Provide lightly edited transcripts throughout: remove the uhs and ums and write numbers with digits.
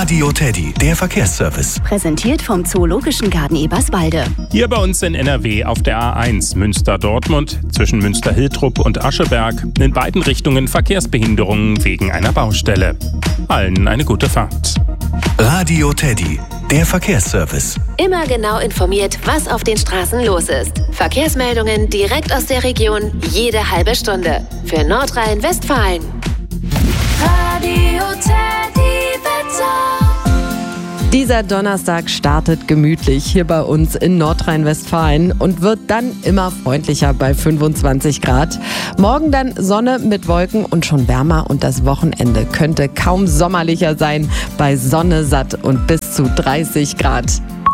Radio Teddy, der Verkehrsservice. Präsentiert vom Zoologischen Garten Eberswalde. Hier bei uns in NRW auf der A1 Münster-Dortmund zwischen Münster-Hiltrup und Ascheberg in beiden Richtungen Verkehrsbehinderungen wegen einer Baustelle. Allen eine gute Fahrt. Radio Teddy, der Verkehrsservice. Immer genau informiert, was auf den Straßen los ist. Verkehrsmeldungen direkt aus der Region, jede halbe Stunde. Für Nordrhein-Westfalen. Radio Teddy Wetter. Dieser Donnerstag startet gemütlich hier bei uns in Nordrhein-Westfalen und wird dann immer freundlicher bei 25 Grad. Morgen dann Sonne mit Wolken und schon wärmer und das Wochenende könnte kaum sommerlicher sein bei Sonne satt und bis zu 30 Grad.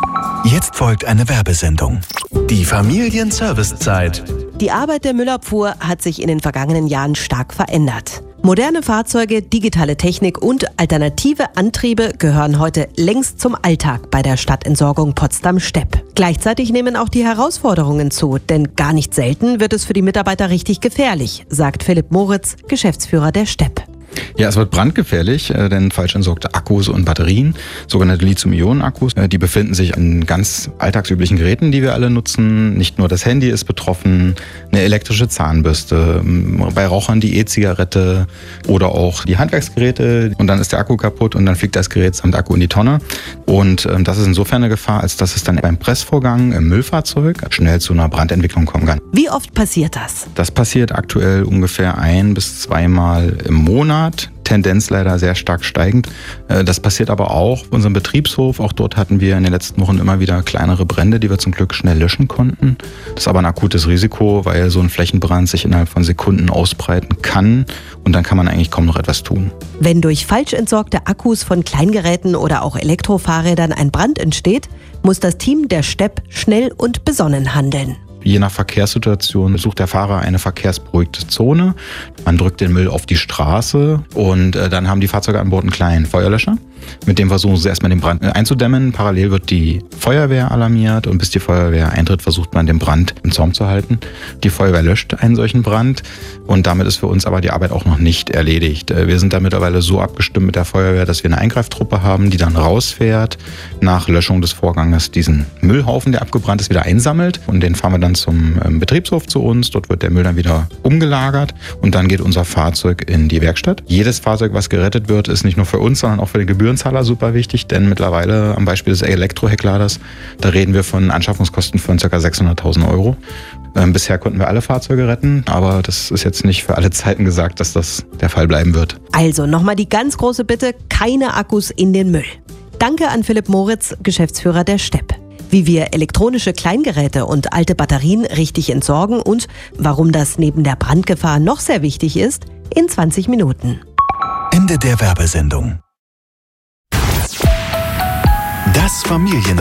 Jetzt folgt eine Werbesendung. Die Familienservicezeit. Die Arbeit der Müllabfuhr hat sich in den vergangenen Jahren stark verändert. Moderne Fahrzeuge, digitale Technik und alternative Antriebe gehören heute längst zum Alltag bei der Stadtentsorgung Potsdam-Stepp. Gleichzeitig nehmen auch die Herausforderungen zu, denn gar nicht selten wird es für die Mitarbeiter richtig gefährlich, sagt Philipp Moritz, Geschäftsführer der Stepp. Ja, es wird brandgefährlich, denn falsch entsorgte Akkus und Batterien, sogenannte Lithium-Ionen-Akkus, die befinden sich an ganz alltagsüblichen Geräten, die wir alle nutzen. Nicht nur das Handy ist betroffen, eine elektrische Zahnbürste, bei Rauchern die E-Zigarette oder auch die Handwerksgeräte. Und dann ist der Akku kaputt und dann fliegt das Gerät samt Akku in die Tonne. Und das ist insofern eine Gefahr, als dass es dann beim Pressvorgang im Müllfahrzeug schnell zu einer Brandentwicklung kommen kann. Wie oft passiert das? Das passiert aktuell ungefähr 1- bis 2-mal im Monat. Tendenz leider sehr stark steigend. Das passiert aber auch auf unserem Betriebshof. Auch dort hatten wir in den letzten Wochen immer wieder kleinere Brände, die wir zum Glück schnell löschen konnten. Das ist aber ein akutes Risiko, weil so ein Flächenbrand sich innerhalb von Sekunden ausbreiten kann und dann kann man eigentlich kaum noch etwas tun. Wenn durch falsch entsorgte Akkus von Kleingeräten oder auch Elektrofahrrädern ein Brand entsteht, muss das Team der Stepp schnell und besonnen handeln. Je nach Verkehrssituation sucht der Fahrer eine verkehrsberuhigte Zone. Man drückt den Müll auf die Straße und dann haben die Fahrzeuge an Bord einen kleinen Feuerlöscher. Mit dem versuchen sie erstmal den Brand einzudämmen. Parallel wird die Feuerwehr alarmiert und bis die Feuerwehr eintritt, versucht man den Brand im Zaum zu halten. Die Feuerwehr löscht einen solchen Brand und damit ist für uns aber die Arbeit auch noch nicht erledigt. Wir sind da mittlerweile so abgestimmt mit der Feuerwehr, dass wir eine Eingreiftruppe haben, die dann rausfährt, nach Löschung des Vorganges diesen Müllhaufen, der abgebrannt ist, wieder einsammelt und den fahren wir dann zum Betriebshof zu uns. Dort wird der Müll dann wieder umgelagert und dann geht unser Fahrzeug in die Werkstatt. Jedes Fahrzeug, was gerettet wird, ist nicht nur für uns, sondern auch für den Gebührenzahler super wichtig, denn mittlerweile am Beispiel des Elektroheckladers, da reden wir von Anschaffungskosten von ca. 600.000 Euro. Bisher konnten wir alle Fahrzeuge retten, aber das ist jetzt nicht für alle Zeiten gesagt, dass das der Fall bleiben wird. Also nochmal die ganz große Bitte, keine Akkus in den Müll. Danke an Philipp Moritz, Geschäftsführer der Stepp. Wie wir elektronische Kleingeräte und alte Batterien richtig entsorgen und warum das neben der Brandgefahr noch sehr wichtig ist, in 20 Minuten. Ende der Werbesendung. Das Familienradio.